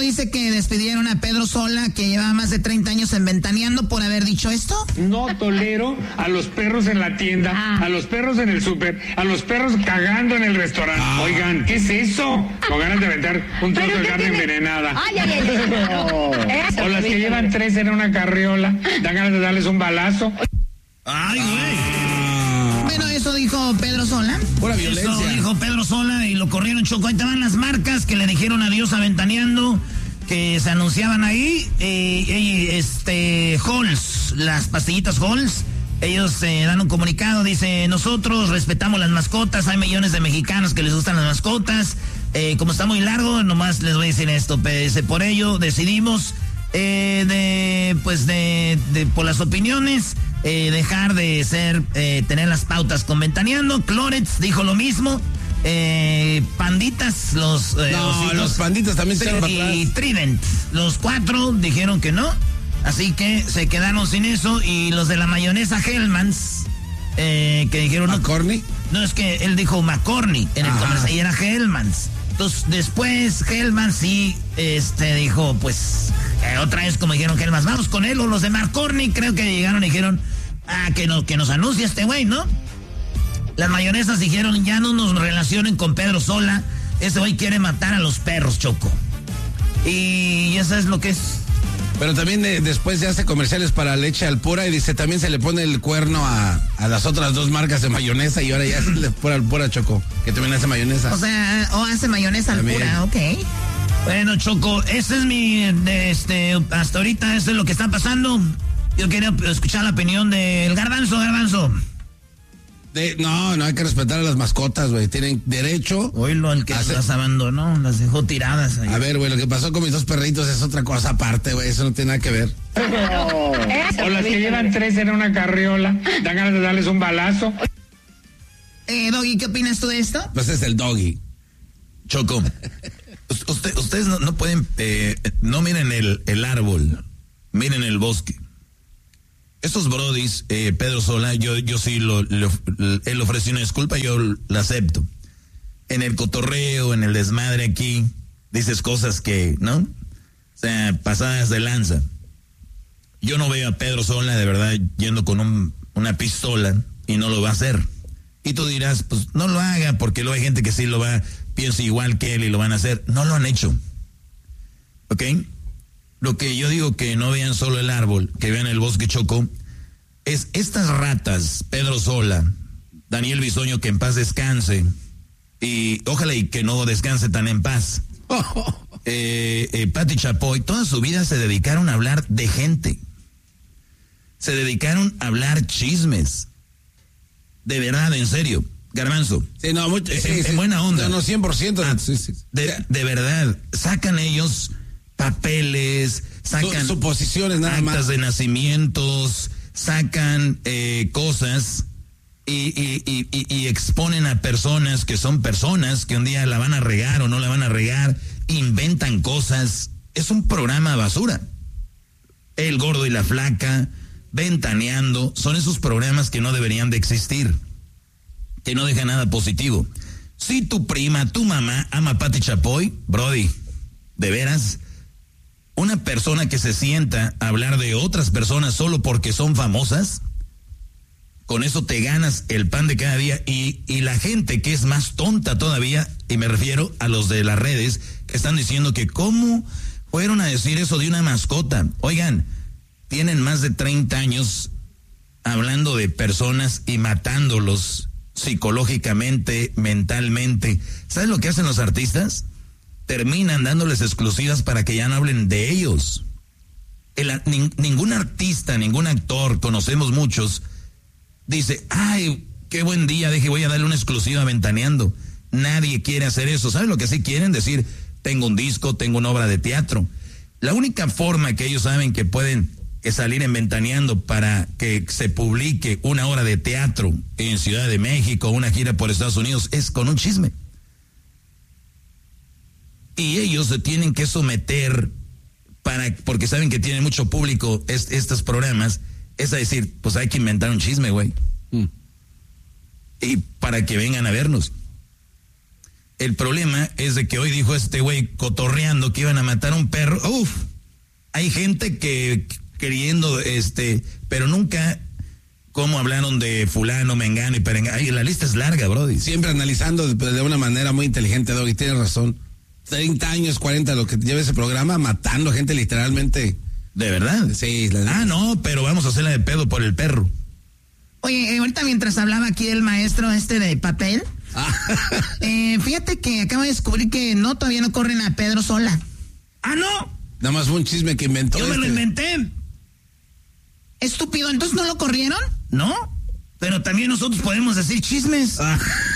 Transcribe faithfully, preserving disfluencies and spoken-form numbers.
dice que despidieron a Pedro Sola, que llevaba más de treinta años en Ventaneando, por haber dicho esto. No tolero a los perros en la tienda, ah. a los perros en el súper, a los perros cagando en el restaurante. Ah. Oigan, ¿qué es eso? Con ganas de aventar un trozo de carne tiene? envenenada. Ay, ay, ay, ay. No. O las que llevan tres en una carriola, dan ganas de darles un balazo. Ay, güey. Ah. Bueno, eso dijo Pedro Sola. Pura violencia. Eso dijo Pedro Sola y lo corrieron, Choco. Ahí te van las marcas que le dijeron adiós a Ventaneando, que se anunciaban ahí. Eh, este, Halls, las pastillitas Halls. Ellos eh, dan un comunicado, dice, nosotros respetamos las mascotas, hay millones de mexicanos que les gustan las mascotas, eh, como está muy largo, nomás les voy a decir esto, pues, por ello decidimos, eh, de, pues, de, de, por las opiniones, eh, dejar de ser, eh, tener las pautas con Ventaneando. Clorets dijo lo mismo, eh, Panditas, los... Eh, no, ositos, los Panditas también se tri- Y Trident, los cuatro dijeron que no. Así que se quedaron sin eso. Y los de la mayonesa Hellmann's, eh, que dijeron... ¿McCorney? No, no, es que él dijo McCorney en el comercial y era Hellmann's. Entonces, después Hellmann's sí este, dijo, pues, eh, otra vez como dijeron Hellmann's, vamos con él. O los de McCorney creo que llegaron y dijeron, ah, que, no, que nos anuncie este güey, ¿no? Las mayonesas dijeron, ya no nos relacionen con Pedro Sola. Ese güey quiere matar a los perros, Choco. Y eso es lo que es. Pero también eh, después ya hace comerciales para leche Alpura y dice, también se le pone el cuerno a, a las otras dos marcas de mayonesa y ahora ya es pura Alpura, Choco, que también hace mayonesa. O sea, o hace mayonesa Alpura, ok. Bueno, Choco, ese es mi, este, hasta ahorita eso es lo que está pasando. Yo quería escuchar la opinión del Garbanzo, Garbanzo. De, no, no hay que respetar a las mascotas, güey. Tienen derecho. Oílo, el que hacer... las abandonó, las dejó tiradas ahí. A ver, güey, lo que pasó con mis dos perritos es otra cosa aparte, güey. Eso no tiene nada que ver. Oh. O las que llevan tres en una carriola, dan ganas de darles un balazo. Eh, Doggy, ¿qué opinas tú de esto? Pues es el Doggy. Choco, usted, ustedes no, no pueden, eh, no miren el, el árbol, miren el bosque. Estos brodis, eh, Pedro Sola, yo, yo sí lo, lo, él ofreció una disculpa, yo la acepto. En el cotorreo, en el desmadre aquí, dices cosas que, ¿no? O sea, pasadas de lanza. Yo no veo a Pedro Sola, de verdad, yendo con un, una pistola y no lo va a hacer. Y tú dirás, pues no lo haga, porque luego hay gente que sí lo va, piensa igual que él y lo van a hacer. No lo han hecho. ¿Ok? Lo que yo digo que no vean solo el árbol, que vean el bosque, Choco, es estas ratas, Pedro Sola, Daniel Bisoño, que en paz descanse, y ojalá y que no descanse tan en paz. eh, eh, Pati Chapoy, toda su vida se dedicaron a hablar de gente. Se dedicaron a hablar chismes. De verdad, en serio. Garbanzo. Sí, no, muy, en, sí, en sí. buena onda. No, no, cien por ciento. Ah, sí, sí. De, de verdad, sacan ellos papeles, sacan suposiciones, nada actas más de nacimientos, sacan eh, cosas y, y, y, y, y exponen a personas que son personas que un día la van a regar o no la van a regar, inventan cosas. Es un programa basura. El Gordo y la Flaca, Ventaneando, son esos programas que no deberían de existir, que no dejan nada positivo. Si tu prima, tu mamá ama a Pati Chapoy, Brody, de veras, una persona que se sienta a hablar de otras personas solo porque son famosas, con eso te ganas el pan de cada día. Y, y la gente que es más tonta todavía, y me refiero a los de las redes, que están diciendo que cómo fueron a decir eso de una mascota. Oigan, tienen más de treinta años hablando de personas y matándolos psicológicamente, mentalmente. ¿Sabes lo que hacen los artistas? Terminan dándoles exclusivas para que ya no hablen de ellos. El, nin, ningún artista, ningún actor, conocemos muchos, dice, ay, qué buen día, dije, voy a darle una exclusiva Ventaneando. Nadie quiere hacer eso. ¿Sabes lo que sí quieren? Decir, tengo un disco, tengo una obra de teatro. La única forma que ellos saben que pueden salir en Ventaneando para que se publique una obra de teatro en Ciudad de México, una gira por Estados Unidos, es con un chisme. Y ellos se tienen que someter para, porque saben que tienen mucho público est, estos programas, es a decir, pues hay que inventar un chisme, güey. Mm. Y para que vengan a vernos. El problema es de que hoy dijo este güey cotorreando que iban a matar a un perro. Uf, hay gente que queriendo, este, pero nunca, como hablaron de fulano, mengano y perengano. Ay, la lista es larga, brody. Siempre analizando de, de una manera muy inteligente, Doggy, tienes razón. treinta años, cuarenta, lo que lleva ese programa, matando gente literalmente. ¿De verdad? Sí. La... Ah, no, pero vamos a hacerla de pedo por el perro. Oye, ahorita mientras hablaba aquí el maestro este de papel, eh, fíjate que acabo de descubrir que no, todavía no corren a Pedro Sola. ¡Ah, no! Nada más fue un chisme que inventó. Yo este. me lo inventé. Estúpido, ¿entonces no lo corrieron? No, pero también nosotros podemos decir chismes. Ah.